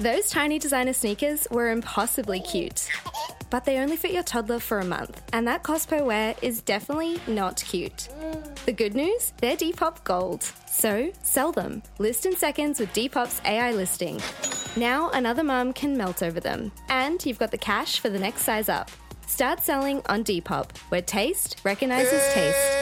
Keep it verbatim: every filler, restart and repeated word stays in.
Those tiny designer sneakers were impossibly cute. But they only fit your toddler for a month, and that cost per wear is definitely not cute. The good news? They're Depop Gold. So, sell them. List in seconds with Depop's A I listing. Now another mum can melt over them, and you've got the cash for the next size up. Start selling on Depop, where taste recognizes taste.